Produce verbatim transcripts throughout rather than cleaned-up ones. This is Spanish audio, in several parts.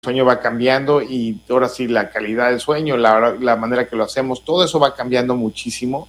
sueño va cambiando y ahora sí la calidad del sueño, la, la manera que lo hacemos, todo eso va cambiando muchísimo,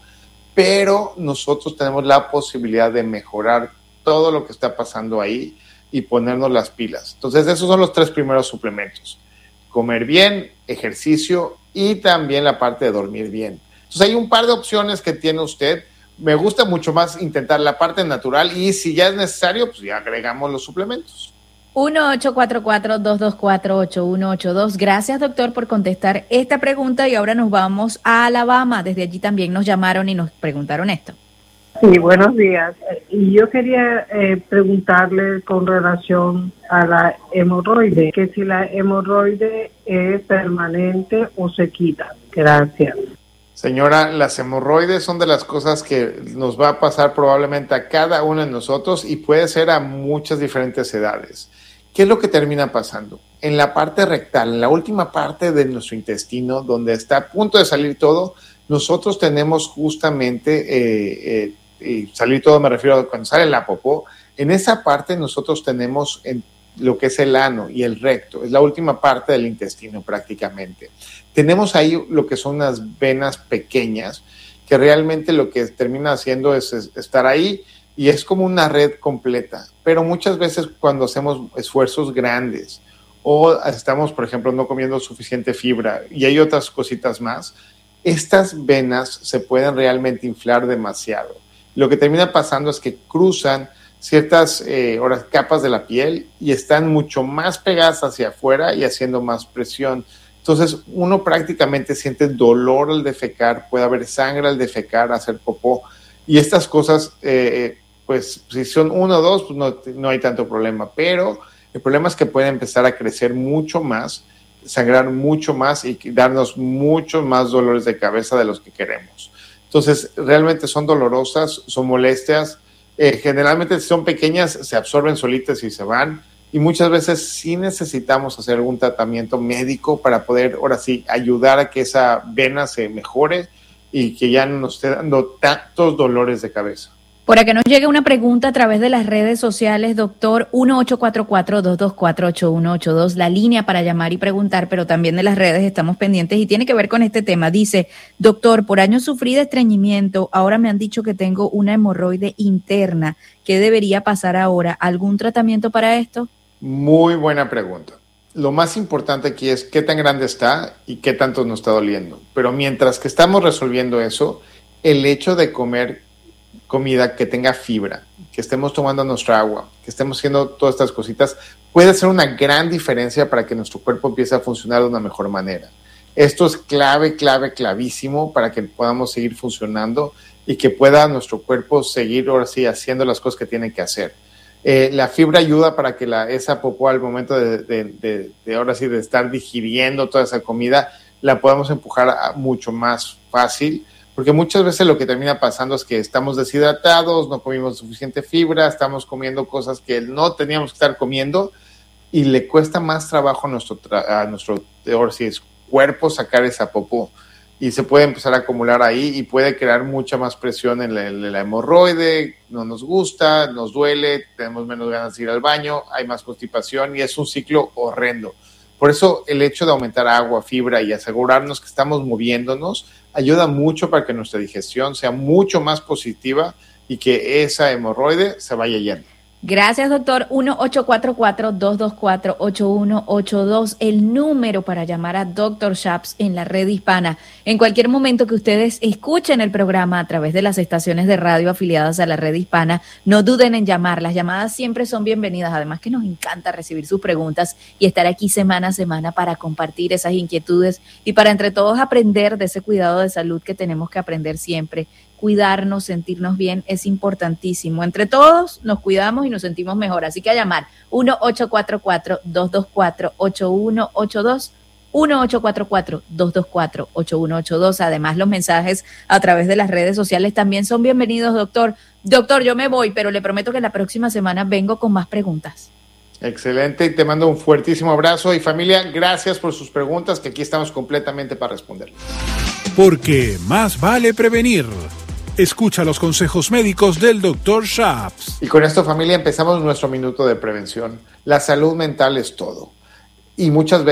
pero nosotros tenemos la posibilidad de mejorar todo lo que está pasando ahí y ponernos las pilas. Entonces esos son los tres primeros suplementos: comer bien, ejercicio y también la parte de dormir bien. Entonces hay un par de opciones que tiene usted. Me gusta mucho más intentar la parte natural y si ya es necesario, pues ya agregamos los suplementos. uno ocho cuatro cuatro, dos dos cuatro, ocho uno ocho dos. Gracias, doctor, por contestar esta pregunta y ahora nos vamos a Alabama. Desde allí también nos llamaron y nos preguntaron esto. Sí, buenos días. Y yo quería eh, preguntarle con relación a la hemorroide, que si la hemorroide es permanente o se quita. Gracias. Señora, las hemorroides son de las cosas que nos va a pasar probablemente a cada uno de nosotros y puede ser a muchas diferentes edades. ¿Qué es lo que termina pasando? En la parte rectal, en la última parte de nuestro intestino, donde está a punto de salir todo, nosotros tenemos justamente, eh, eh, y salir todo me refiero a cuando sale la popó, en esa parte nosotros tenemos en lo que es el ano y el recto, es la última parte del intestino prácticamente. Tenemos ahí lo que son unas venas pequeñas que realmente lo que termina haciendo es, es estar ahí y es como una red completa, pero muchas veces cuando hacemos esfuerzos grandes o estamos, por ejemplo, no comiendo suficiente fibra y hay otras cositas más, estas venas se pueden realmente inflar demasiado. Lo que termina pasando es que cruzan ciertas eh, horas, capas de la piel y están mucho más pegadas hacia afuera y haciendo más presión. Entonces uno prácticamente siente dolor al defecar, puede haber sangre al defecar, hacer popó y estas cosas, eh, pues si son uno o dos, pues no, no hay tanto problema, pero el problema es que puede empezar a crecer mucho más, sangrar mucho más y darnos muchos más dolores de cabeza de los que queremos. Entonces realmente son dolorosas, son molestias. Eh, generalmente si son pequeñas se absorben solitas y se van y muchas veces sí necesitamos hacer algún tratamiento médico para poder ahora sí ayudar a que esa vena se mejore y que ya no nos esté dando tantos dolores de cabeza. Por acá nos llega una pregunta a través de las redes sociales, doctor. Uno ocho cuatro cuatro, dos dos cuatro, ocho uno ocho dos, la línea para llamar y preguntar, pero también de las redes estamos pendientes y tiene que ver con este tema. Dice, doctor, por años sufrí de estreñimiento, ahora me han dicho que tengo una hemorroide interna. ¿Qué debería pasar ahora? ¿Algún tratamiento para esto? Muy buena pregunta. Lo más importante aquí es qué tan grande está y qué tanto nos está doliendo. Pero mientras que estamos resolviendo eso, el hecho de comer comida que tenga fibra, que estemos tomando nuestra agua, que estemos haciendo todas estas cositas, puede hacer una gran diferencia para que nuestro cuerpo empiece a funcionar de una mejor manera. Esto es clave, clave, clavísimo para que podamos seguir funcionando y que pueda nuestro cuerpo seguir ahora sí haciendo las cosas que tiene que hacer. Eh, la fibra ayuda para que la, esa popó al momento de, de, de, de ahora sí de estar digiriendo toda esa comida, la podamos empujar a mucho más fácil. Porque muchas veces lo que termina pasando es que estamos deshidratados, no comimos suficiente fibra, estamos comiendo cosas que no teníamos que estar comiendo y le cuesta más trabajo a nuestro, a nuestro ahora sí, cuerpo sacar esa popó y se puede empezar a acumular ahí y puede crear mucha más presión en la, en la hemorroide, no nos gusta, nos duele, tenemos menos ganas de ir al baño, hay más constipación y es un ciclo horrendo. Por eso el hecho de aumentar agua, fibra y asegurarnos que estamos moviéndonos ayuda mucho para que nuestra digestión sea mucho más positiva y que esa hemorroide se vaya yendo. Gracias, doctor. Uno ocho cuatro cuatro, dos dos cuatro, ocho uno ocho dos, el número para llamar a doctor Shaps en la red hispana. En cualquier momento que ustedes escuchen el programa a través de las estaciones de radio afiliadas a la red hispana, no duden en llamar. Las llamadas siempre son bienvenidas. Además que nos encanta recibir sus preguntas y estar aquí semana a semana para compartir esas inquietudes y para entre todos aprender de ese cuidado de salud que tenemos que aprender siempre. Cuidarnos, sentirnos bien es importantísimo. Entre todos nos cuidamos y nos sentimos mejor. Así que a llamar uno ocho cuatro cuatro, dos dos cuatro, ocho uno ocho dos, uno ocho cuatro cuatro, dos dos cuatro, ocho uno ocho dos. Además, los mensajes a través de las redes sociales también son bienvenidos, doctor. Doctor, yo me voy, pero le prometo que la próxima semana vengo con más preguntas. Excelente, y te mando un fuertísimo abrazo. Y familia, gracias por sus preguntas, que aquí estamos completamente para responder. Porque más vale prevenir. Escucha los consejos médicos del doctor Shaps. Y con esto, familia, empezamos nuestro minuto de prevención. La salud mental es todo. y muchas veces